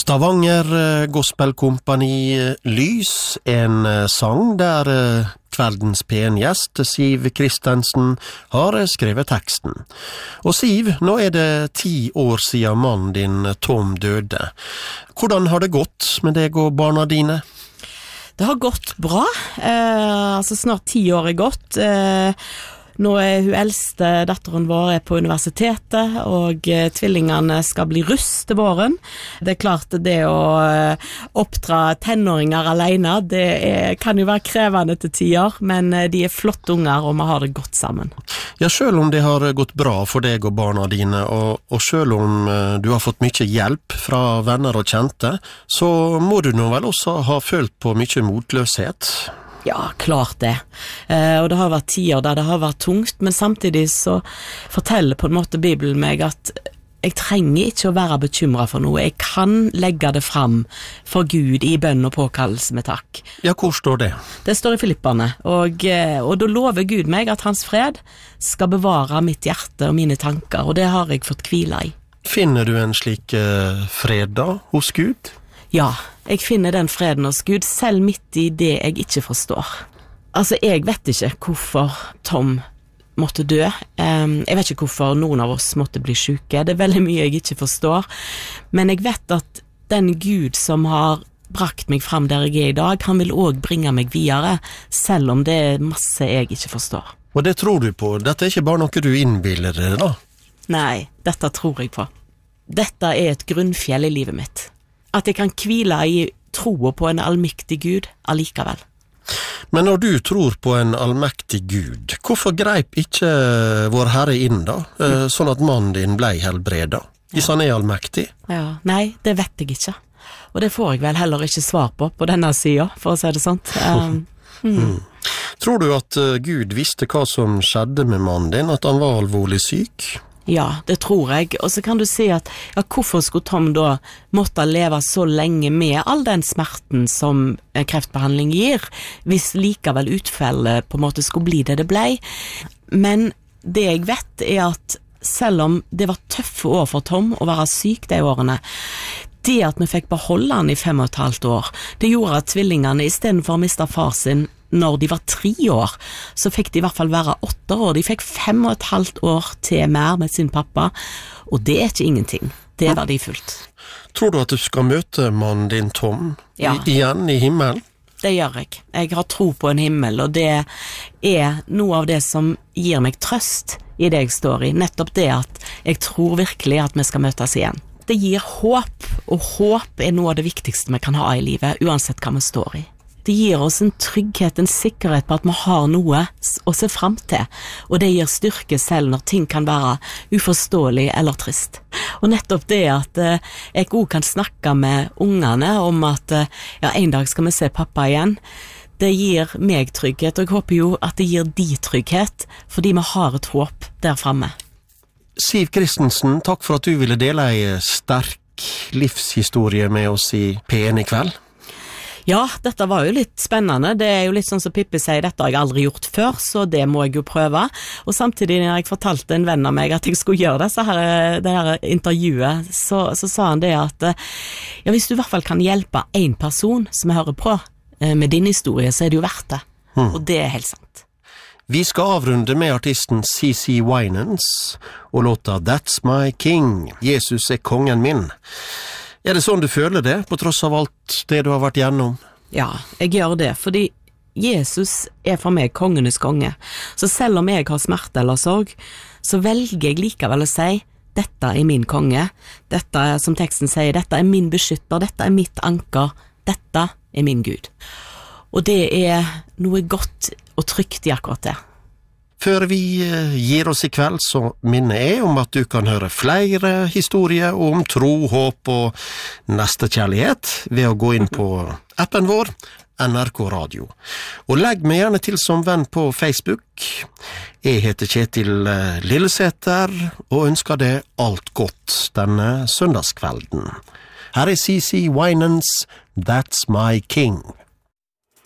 Stavanger Gospelkompani Lys, en sang der kveldens PN-gjest Siv Kristensen har skrevet teksten. Og Siv, nå det 10 år siden mannen din Tom døde. Hvordan har det gått med deg og barna dine? Det har gått bra, snart 10 år gått. Nå hun eldste datteren vår på universitetet, og tvillingene skal bli russ til våren. Det klart det å oppdra tenåringer alene, det kan jo være krevende til tider, men de flotte unger, og vi har det godt sammen. Ja, selv om det har gått bra for deg og barna dine, og selv om du har fått mye hjelp fra venner og kjente, så må du nå vel også ha følt på mye motløshet? Ja, klart det. Og det har vært tider der det har vært tungt, men samtidig så forteller på en måte Bibelen meg at jeg trenger ikke å være bekymret for noe. Jeg kan legge det fram for Gud i bønn og påkallelse med takk. Ja, hvor står det? Det står i Filipperne, og da lover Gud meg at hans fred skal bevare mitt hjerte og mine tanker, og det har jeg fått hvile i. Finner du en slik fred da hos Gud? Ja, jeg finner den freden hos Gud, selv midt i det jeg ikke forstår. Jeg vet ikke hvorfor Tom måtte dø. Jeg vet ikke hvorfor noen av oss måtte bli syke. Det veldig mye jeg ikke forstår. Men jeg vet at den Gud som har brakt meg frem der jeg i dag, han vil også bringe meg videre, selv om det masse jeg ikke forstår. Og det tror du på? Dette ikke bare noe du innbiller deg da? Nei, dette tror jeg på. Dette et grunnfjell i livet mitt. At jeg kan hvile i troen på en allmektig Gud allikevel. Men når du tror på en allmektig Gud, hvorfor greip ikke vår Herre inn da, sånn at mannen din ble helbredet, hvis han allmektig? Ja, nei, det vet jeg ikke. Og det får jeg vel heller ikke svar på denne siden, for å si det sånt. Tror du at Gud visste hva som skjedde med mannen din, at han var alvorlig syk? Ja, det tror jeg. Og så kan du si at hvorfor skulle Tom da måtte leve så lenge med all den smerten som kreftbehandling gir, hvis likevel utfallet på en måte skulle bli det ble. Men det jeg vet at selv om det var tøffe år for Tom å være syk de årene, det at vi fikk beholde han i 5,5 år, det gjorde at tvillingene i stedet for å miste far sin når de var 3 år, så fikk de i hvert fall være 8 år. De fikk 5,5 år til mer med sin pappa, og det ikke ingenting. Det var verdifullt. Tror du at du skal møte mannen din Tom igjen i himmelen? Det gjør jeg. Jeg har tro på en himmel, og det noe av det som gir meg trøst i det jeg står i. Nettopp det at jeg tror virkelig at vi skal møtes igjen. Det gir håp, og håp noe av det viktigste vi kan ha i livet, uansett hva vi står i. Det gir oss en trygghet, en sikkerhet på at vi har noe å se frem til, og det gir styrke selv når ting kan være uforståelig eller trist. Og nettopp det at jeg også kan snakke med ungene om at en dag skal vi se pappa igjen, det gir meg trygghet, og jeg håper jo at det gir de trygghet, fordi vi har et håp der fremme. Siv Kristensen, takk for at du ville dele en sterk livshistorie med oss i PN i kveld. Ja, dette var jo litt spennende. Det jo litt sånn som Pippi sier, dette har jeg aldri gjort før, så det må jeg jo prøve. Og samtidig når jeg fortalte en venn av meg at jeg skulle gjøre det her intervjuet, så sa han det at hvis du i hvert fall kan hjelpe en person som jeg hører på med din historie, så det jo verdt det. Og det helt sant. Vi skal avrunde med artisten CeCe Winans og låta That's My King, Jesus kongen min. Det sånn du føler det, på tross av alt det du har vært gjennom? Ja, jeg gjør det, fordi Jesus for meg kongenes konge. Så selv om jeg har smerte eller sorg, så velger jeg likevel å si, dette min konge, dette som teksten sier, dette min beskytter, dette mitt anker, dette min Gud. Og det noe godt og trygt i akkurat det. Før vi gir oss i kveld, så minner jeg om at du kan høre flere historier om tro, håp og nestekjærlighet ved å gå inn på appen vår, NRK Radio. Og legg meg gjerne til som venn på Facebook. Jeg heter Kjetil Lillesæter og ønsker deg alt godt denne søndagskvelden. Her CeCe Winans, That's My King.